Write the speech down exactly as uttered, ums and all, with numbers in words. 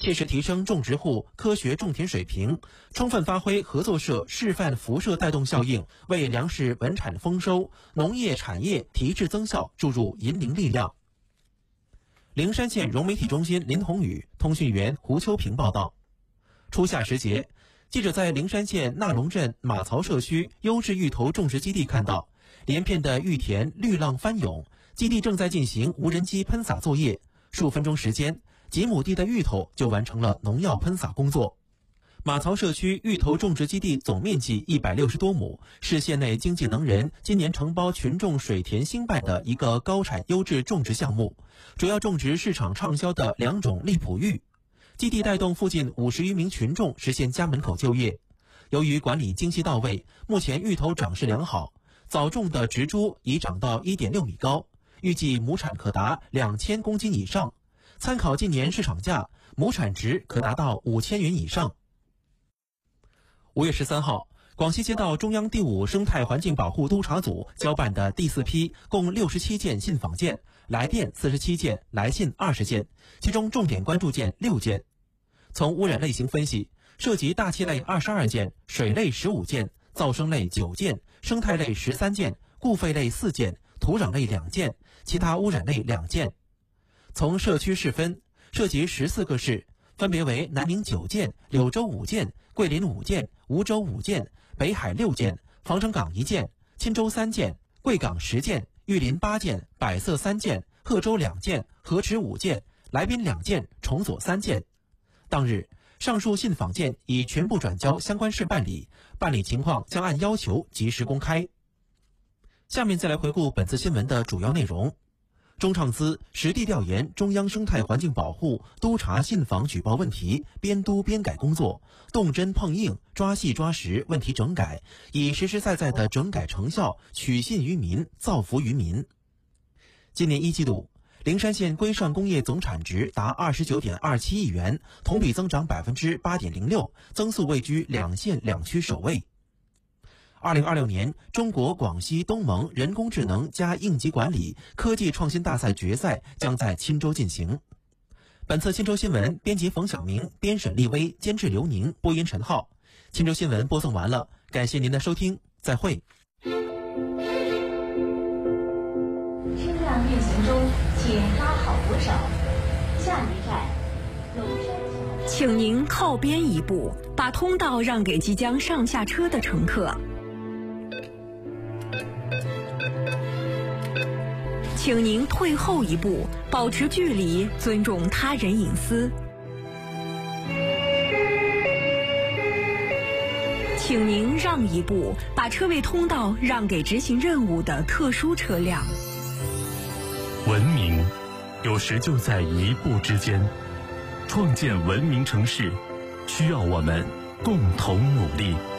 切实提升种植户科学种田水平，充分发挥合作社示范辐射带动效应，为粮食稳产丰收、农业产业提质增效注入引领力量。灵山县融媒体中心林宏宇、通讯员胡秋平报道。初夏时节，记者在灵山县纳龙镇马槽社区优质芋头种植基地看到，连片的芋田绿浪翻涌，基地正在进行无人机喷洒作业，数分钟时间，几亩地的芋头就完成了农药喷洒工作。马槽社区芋头种植基地总面积一百六十多亩，是县内经济能人今年承包群众水田兴办的一个高产优质种植项目，主要种植市场畅销的两种荔浦芋。基地带动附近五十余名群众实现家门口就业。由于管理精细到位，目前芋头长势良好，早种的植株已长到 一点六米高，预计亩产可达两千公斤以上。参考近年市场价，亩产值可达到五千元以上。五月十三号，广西接到中央第五生态环境保护督察组交办的第四批共六十七件信访件，来电四十七件，来信二十件，其中重点关注件六件。从污染类型分析，涉及大气类二十二件，水类十五件，噪声类九件，生态类十三件，固废类四件，土壤类两件，其他污染类两件。从社区市分，涉及十四个市，分别为南宁九件、柳州五件、桂林五件、梧州五件、北海六件、防城港一件、钦州三件、贵港十件、玉林八件、百色三件、贺州两件、河池五件、来宾两件、崇左三件。当日，上述信访件已全部转交相关市办理，办理情况将按要求及时公开。下面再来回顾本次新闻的主要内容。中创司实地调研中央生态环境保护，督查信访举报问题，边督边改工作，动真碰硬，抓细抓实问题整改，以实实在在的整改成效取信于民，造福于民。今年一季度，灵山县规上工业总产值达 二十九点二七亿元，同比增长 百分之八点零六， 增速位居两县两区首位。二零二六年中国广西东盟人工智能加应急管理科技创新大赛决赛将在钦州进行。本次钦州新闻编辑冯晓明，编审厉威，监制刘宁，播音陈浩。钦州新闻播送完了，感谢您的收听，再会。 车辆运行中，请拉好扶手。下一站，龙山桥。 请您靠边一步，把通道让给即将上下车的乘客。请您退后一步，保持距离，尊重他人隐私。请您让一步，把车位通道让给执行任务的特殊车辆。 文明有时就在一步之间，创建文明城市需要我们共同努力。